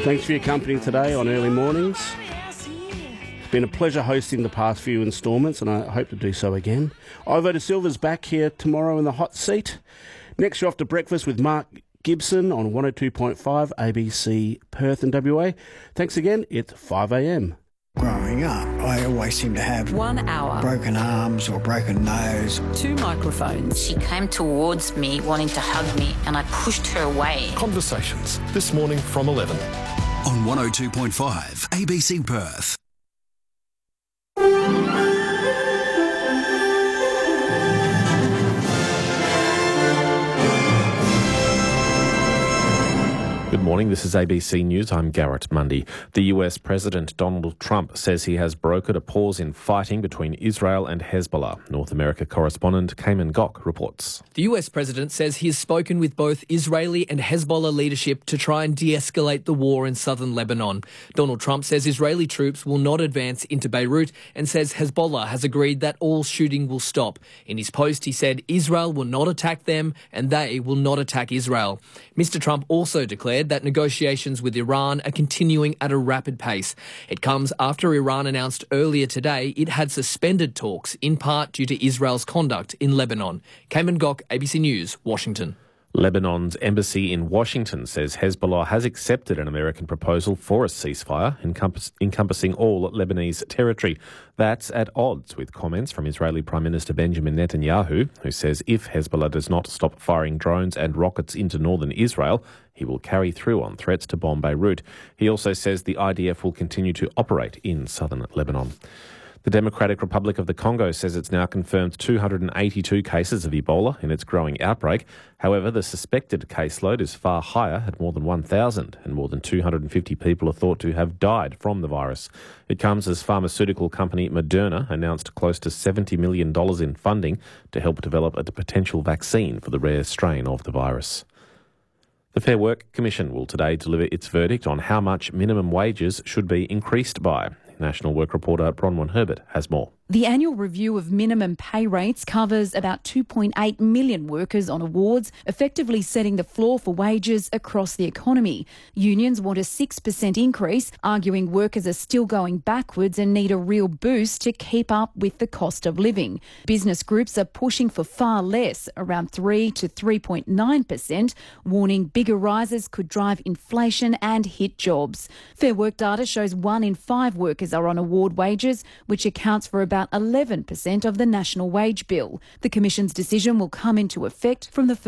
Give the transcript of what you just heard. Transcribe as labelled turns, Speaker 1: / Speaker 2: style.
Speaker 1: Thanks for your company today on Early Mornings. It's been a pleasure hosting the past few instalments, and I hope to do so again. Ivo De Silva's back here tomorrow in the hot seat. Next, you're off to breakfast with Mark Gibson on 102.5 ABC Perth and WA. Thanks again. It's 5 a.m.
Speaker 2: Growing up, I always seemed to have
Speaker 3: 1 hour,
Speaker 2: broken arms or broken nose.
Speaker 3: 2 microphones.
Speaker 4: She came towards me wanting to hug me and I pushed her away.
Speaker 5: Conversations this morning from 11.
Speaker 6: On 102.5 ABC Perth.
Speaker 5: Good morning, this is ABC News. I'm Garrett Mundy. The US President Donald Trump says he has brokered a pause in fighting between Israel and Hezbollah. North America correspondent Cayman Gok reports.
Speaker 7: The US President says he has spoken with both Israeli and Hezbollah leadership to try and de-escalate the war in southern Lebanon. Donald Trump says Israeli troops will not advance into Beirut and says Hezbollah has agreed that all shooting will stop. In his post, he said Israel will not attack them and they will not attack Israel. Mr. Trump also declared that negotiations with Iran are continuing at a rapid pace. It comes after Iran announced earlier today it had suspended talks, in part due to Israel's conduct in Lebanon. Cayman Gok, ABC News, Washington.
Speaker 5: Lebanon's embassy in Washington says Hezbollah has accepted an American proposal for a ceasefire encompassing all Lebanese territory. That's at odds with comments from Israeli Prime Minister Benjamin Netanyahu, who says if Hezbollah does not stop firing drones and rockets into northern Israel, he will carry through on threats to bomb Beirut. He also says the IDF will continue to operate in southern Lebanon. The Democratic Republic of the Congo says it's now confirmed 282 cases of Ebola in its growing outbreak. However, the suspected caseload is far higher at more than 1,000, and more than 250 people are thought to have died from the virus. It comes as pharmaceutical company Moderna announced close to $70 million in funding to help develop a potential vaccine for the rare strain of the virus. The Fair Work Commission will today deliver its verdict on how much minimum wages should be increased by. National Work reporter Bronwyn Herbert has more.
Speaker 8: The annual review of minimum pay rates covers about 2.8 million workers on awards, effectively setting the floor for wages across the economy. Unions want a 6% increase, arguing workers are still going backwards and need a real boost to keep up with the cost of living. Business groups are pushing for far less, around 3 to 3.9%, warning bigger rises could drive inflation and hit jobs. Fair Work data shows 1 in 5 workers are on award wages, which accounts for about 11% of the national wage bill. The Commission's decision will come into effect from the